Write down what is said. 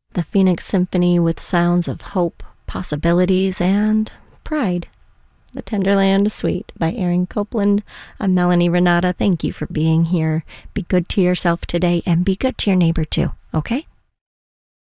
The Phoenix Symphony with sounds of hope, possibilities, and pride. The Tenderland Suite by Aaron Copland. I'm Melanie Renata. Thank you for being here. Be good to yourself today and be good to your neighbor too, okay?